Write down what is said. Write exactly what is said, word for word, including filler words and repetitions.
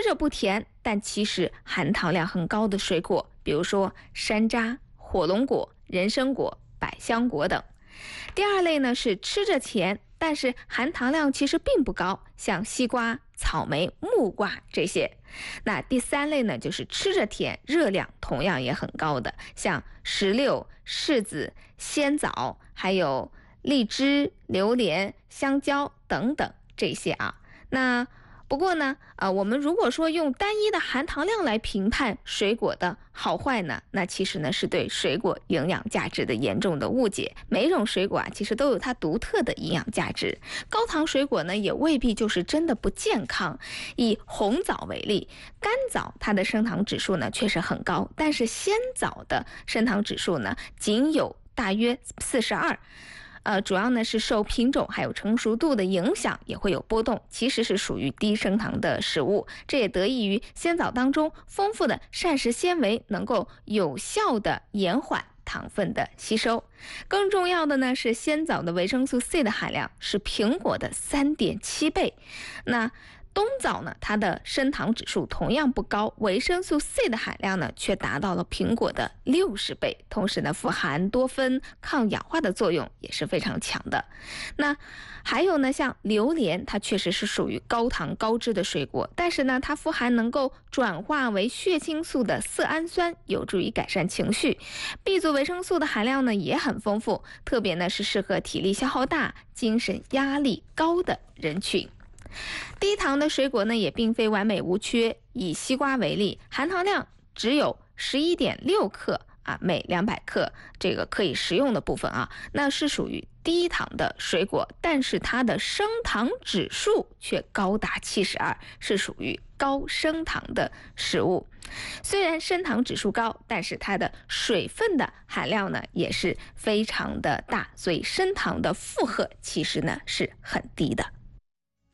着不甜，但其实含糖量很高的水果，比如说山楂、火龙果、人参果、百香果等。第二类呢是吃着甜，但是含糖量其实并不高，像西瓜、草莓、木瓜这些。那第三类呢就是吃着甜，热量同样也很高的，像石榴、柿子、鲜枣，还有荔枝、榴莲、香蕉等等这些啊。那不过呢，呃，我们如果说用单一的含糖量来评判水果的好坏呢，那其实呢是对水果营养价值的严重的误解。每一种水果啊，其实都有它独特的营养价值。高糖水果呢，也未必就是真的不健康。以红枣为例，干枣它的升糖指数呢确实很高，但是鲜枣的升糖指数呢仅有大约四十二。呃，主要呢是受品种还有成熟度的影响，也会有波动，其实是属于低升糖的食物。这也得益于鲜枣当中丰富的膳食纤维，能够有效的延缓糖分的吸收。更重要的呢是鲜枣的维生素 C 的含量是苹果的 三点七 倍。那冬枣呢，它的升糖指数同样不高，维生素 C 的含量呢却达到了苹果的六十倍，同时呢富含多酚，抗氧化的作用也是非常强的。那还有呢，像榴莲，它确实是属于高糖高脂的水果，但是呢它富含能够转化为血清素的色氨酸，有助于改善情绪。B 族维生素的含量呢也很丰富，特别呢是适合体力消耗大、精神压力高的人群。低糖的水果呢也并非完美无缺，以西瓜为例，含糖量只有 十一点六克啊，每两百克这个可以食用的部分啊，那是属于低糖的水果，但是它的升糖指数却高达七十二，是属于高升糖的食物。虽然升糖指数高，但是它的水分的含量呢也是非常的大，所以升糖的负荷其实呢是很低的。